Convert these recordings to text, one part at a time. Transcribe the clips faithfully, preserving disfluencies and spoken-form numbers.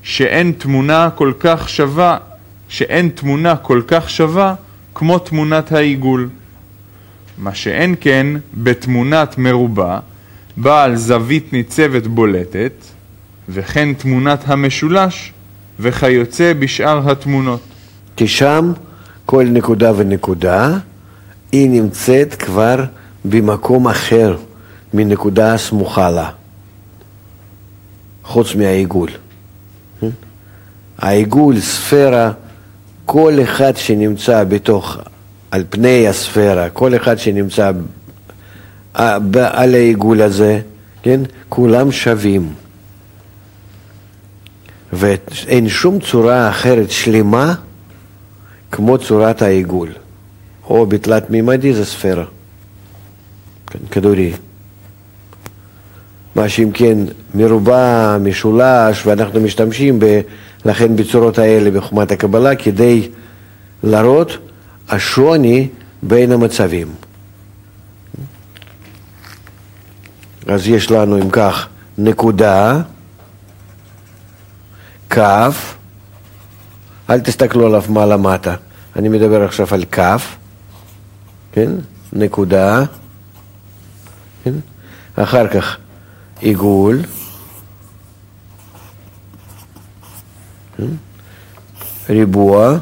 שאין תמונה כל כך שווה, שאין תמונה כל כך שווה כמו תמונת העיגול. מה שאין כן בתמונת מרובע, בעל זווית ניצבת בולטת, וכן תמונת המשולש, וכיוצא בשאר התמונות. כי שם כל נקודה ונקודה היא נמצאת כבר במקום אחר מנקודה סמוכה לה, חוץ מהעיגול. העיגול, ספירה, כל אחד שנמצא בתוך, על פני הספירה, כל אחד שנמצא על העיגול הזה, כן? כולם שווים. ואין שום צורה אחרת שלמה כמו צורת העיגול. או בתלת מימדי זה ספירה, כן, כדורי. מה שאם כן מרובע, משולש, ואנחנו משתמשים ב, לכן בצורות האלה בחוכמת הקבלה כדי להראות השוני בין המצבים. אז יש לנו אם כך נקודה, קו, אל תסתכלו עליו מעלה מטה, אני מדבר עכשיו על קו, כן? נקודה, כן? אחר כך עיגול, כן? ריבוע,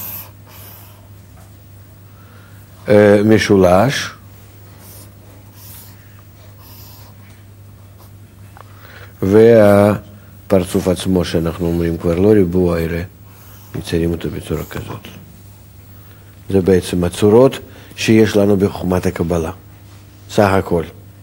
אה, משולש, והפרצוף עצמו שאנחנו אומרים כבר לא ריבוע, אלא מציירים אותו בצורה כזאת. זה בעצם הצורות שיש לנו בחוכמת הקבלה, סך הכל.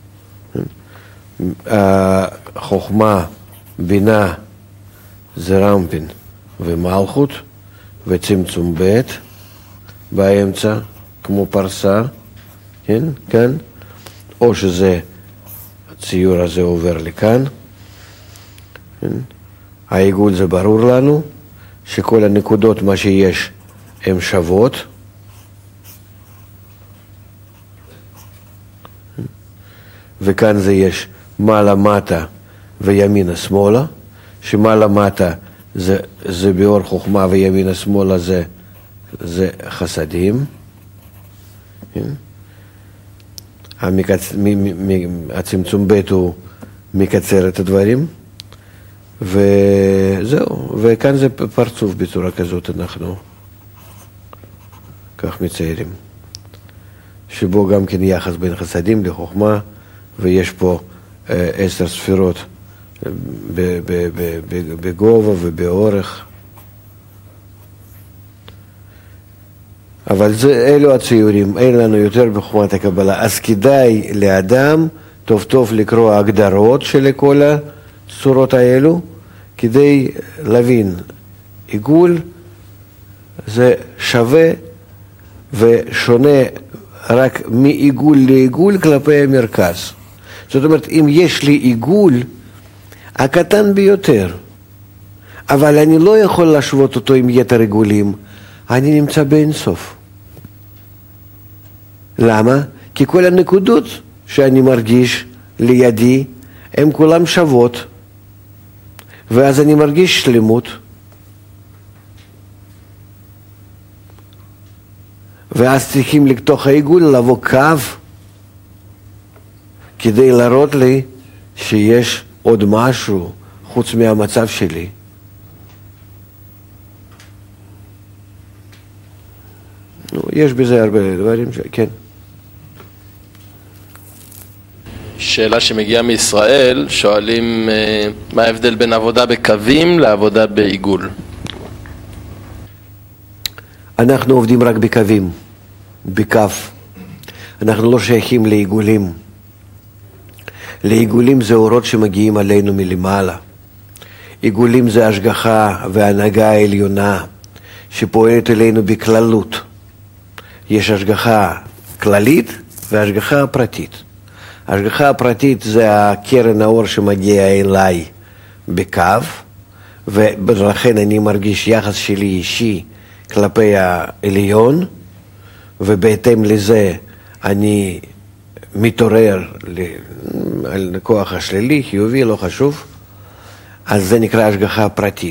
חוכמה, בינה, זה רמפין ומלכות, וצמצום ב' באמצע, כמו פרסה, כן, כאן, או שזה, הציור הזה עובר לכאן, כן? העיגול זה ברור לנו, שכל הנקודות מה שיש הן שוות, וכאן זה יש מעלה מטה וימינה שמאלה, שמעלה מטה זה, זה באור חוכמה וימינה שמאלה זה, זה חסדים. כן? המקצ... מ, מ, מ, הצמצום ב' הוא מקצר את הדברים, וזהו, וכאן זה פרצוף בצורה כזאת אנחנו כך מציירים, שבו גם כן יחס בין חסדים לחוכמה, ויש פה אה, עשר ספירות בגובה ובאורך. אבל זה, אלו הציורים, אין לנו יותר בחוכמת הקבלה. אז כדאי לאדם טוב טוב לקרוא הגדרות של כל הצורות האלו, כדי להבין. עיגול זה שווה ושונה רק מעיגול לעיגול כלפי המרכז. זאת אומרת, אם יש לי עיגול הקטן ביותר, אבל אני לא יכול להשוות אותו עם יתר עיגולים, אני נמצא באינסוף. למה? כי כל הנקודות שאני מרגיש לידי, הן כולן שוות, ואז אני מרגיש שלמות. ואז צריכים לתוך העיגול לבוא קו, כדי להראות לי שיש עוד משהו חוץ מהמצב שלי. יש בזה הרבה דברים, ש... כן. שאלה שמגיעה מישראל, שואלים מה ההבדל בין עבודה בקווים לעבודה בעיגול? אנחנו עובדים רק בקווים, בקו. אנחנו לא שייכים לעיגולים. לעיגולים זה אורות שמגיעים עלינו מלמעלה. עיגולים זה השגחה והנהגה העליונה שפועלת אלינו בכללות. יש השגחה כללית והשגחה פרטית. ההשגחה הפרטית זה הקרן האור שמגיע אליי בקו, ולכן אני מרגיש יחס שלי אישי כלפי העליון, ובהתאם לזה אני מתעורר על כוח השלילי, חיובי, לא חשוב, אז זה נקרא השגחה פרטית.